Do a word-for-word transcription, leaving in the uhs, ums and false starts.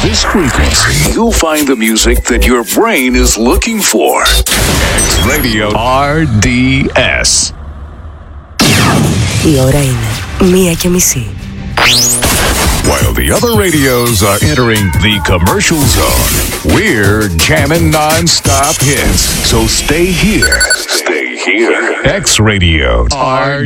this frequency, you'll find the music that your brain is looking for. X Radio R D S. Η ώρα είναι μία και μισή. While the other radios are entering the commercial zone, we're jamming non-stop hits. So stay here. Stay here. X Radio R